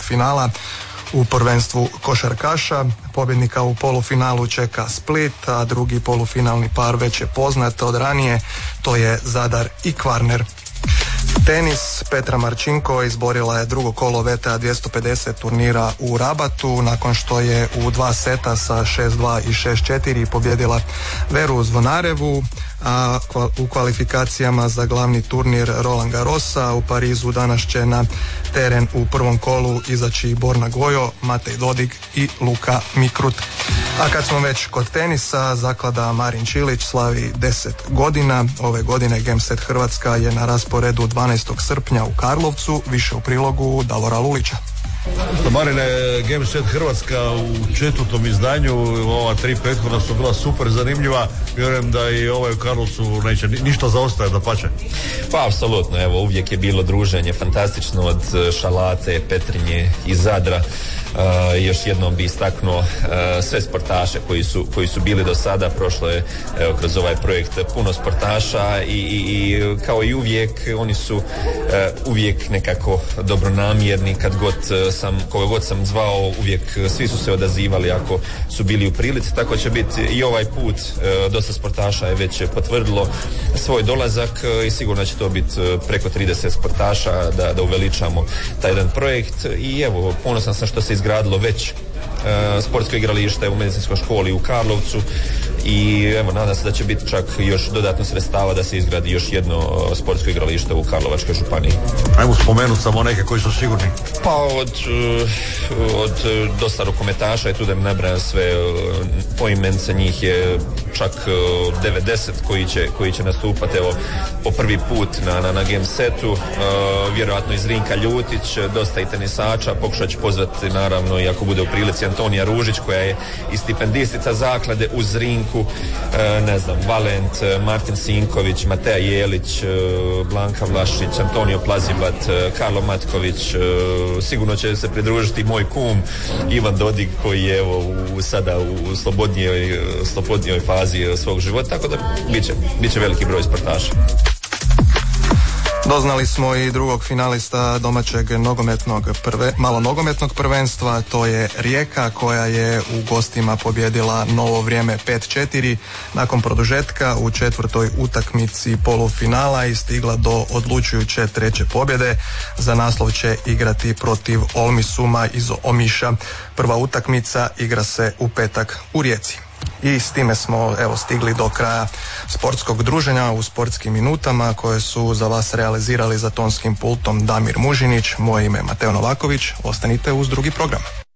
finala u prvenstvu košarkaša. Pobjednika u polufinalu čeka Split, a drugi polufinalni par već je poznat od ranije, to je Zadar i Kvarner. Tenis, Petra Marčinko izborila je drugo kolo WTA 250 turnira u Rabatu nakon što je u 2 seta sa 6-2 i 6-4 pobjedila Veru Zvonarevu, a u kvalifikacijama za glavni turnir Roland Garrosa u Parizu danas će na teren u prvom kolu izaći Borna Gojo, Matej Dodig i Luka Mikrut. A kad smo već kod tenisa, zaklada Marin Čilić slavi 10 godina. Ove godine Gameset Hrvatska je na rasporedu 12. srpnja u Karlovcu, više u prilogu Davora Lulića. Marine, Gameset Hrvatska u 4. izdanju, ova 3 prethodna su bila super zanimljiva, vjerujem da i ovaj u Karlovcu neće ništa zaostaje, dapače. Pa apsolutno, evo uvijek je bilo druženje fantastično od Šalate, Petrinje i Zadra. Još jednom bi istaknuo sve sportaše koji su bili do sada. Prošlo je kroz ovaj projekt puno sportaša i kao i uvijek oni su uvijek nekako dobronamjerni. Koga god sam zvao, uvijek svi su se odazivali ako su bili u prilici, tako će biti i ovaj put. Dosta sportaša je već potvrdilo svoj dolazak i sigurno će to biti preko 30 sportaša da uveličamo taj jedan projekt. I evo, ponosan sam što se izgradilo već sportsko igralište u medicinskoj školi u Karlovcu i evo, nadam se da će biti čak još dodatno sredstava da se izgradi još jedno sportsko igralište u Karlovačkoj županiji. Ajmo spomenuti samo neke koji su sigurni. Pa od dosta rukometaša i tu da mi nabrajam sve poimence, njih je čak 90 koji će nastupati evo po prvi put na Gamesetu, vjerojatno iz Rinka Ljutić, dosta i tenisača, pokušat ću pozvati naravno i ako bude u prilici Antonija Ružić koja je i stipendistica zaklade uz Rinku, ne znam, Valent, Martin Sinković, Mateja Jelić, Blanka Vlašić, Antonio Plazivat, Karlo Matković, sigurno će se pridružiti moj kum Ivan Dodig koji je evo sada u slobodnijoj fazi svog života, tako da bit će veliki broj sportaša. Doznali smo i drugog finalista domaćeg malonogometnog prvenstva, to je Rijeka koja je u gostima pobjedila Novo Vrijeme 5-4 nakon produžetka u 4. utakmici polufinala i stigla do odlučujuće 3. pobjede. Za naslov će igrati protiv Olmisuma iz Omiša. Prva utakmica igra se u petak u Rijeci. I s time smo stigli do kraja sportskog druženja u sportskim minutama koje su za vas realizirali za tonskim pultom Damir Mužinić. Moje ime je Mateo Novaković. Ostanite uz drugi program.